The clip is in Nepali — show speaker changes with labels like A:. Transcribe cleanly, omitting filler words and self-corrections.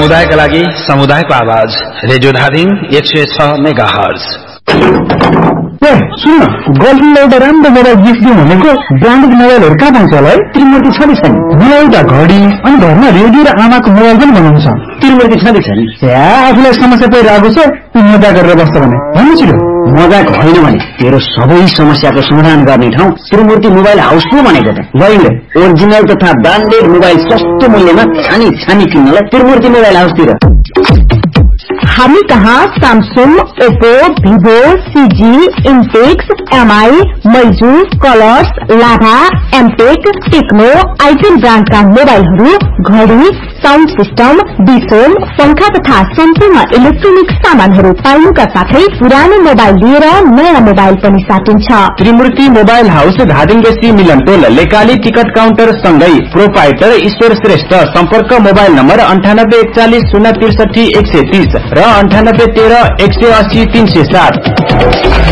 A: समुदायका लागि समुदायको आवाज रेडियो धादिङ 106 मेगाहर्ज।
B: सुन गर्लफ्रेन्डले एउटा राम्रो मोबाइल गिफ्ट दिउँ भनेको ब्रान्डेड मोबाइलहरू कहाँ पाउँछ होला है? त्रिमूर्ति छँदैछ नि। मलाई एउटा घडी अनि घरमा रेडियो र आमाको मोबाइल पनि बनाउनु छ। त्रिमूर्ति छँदैछ नि। आफूलाई समस्या परिरहेको छ, तँ मजा गरेर बस्छ भने भन्नु छिटो।
C: मजाक होइन भने तेरो सबै समस्याको समाधान गर्ने ठाउँ त्रिमूर्ति मोबाइल हाउस पो भनेको त।
B: गइले
C: ओरिजिनल तथा ब्रान्डेड मोबाइल सस्तो मूल्यमा छानी छानी किन्नलाई त्रिमूर्ति मोबाइल हाउसतिर।
D: हामी कहाँ Samsung, Oppo, Vivo, CG, इन्टेक्स, MI, मैजू, colours, लाभा, एमटेक, टेक्नो, आइटेल ब्रान्डका मोबाइलहरू, घडी, साउन्ड सिस्टम, डिसोल, पंखा तथा सम्पूर्ण इलेक्ट्रोनिक सामानहरू पाइनुका साथै पुरानो मोबाइल लिएर नयाँ मोबाइल पनि साटिन्छ।
B: त्रिमूर्ति मोबाइल हाउस धादिङबेसी मिलनटोल लेकाली टिकट काउन्टर सँगै प्रोपाइटर ईश्वर श्रेष्ठ। सम्पर्क मोबाइल नम्बर 9841 063 130 र 9813 180 307।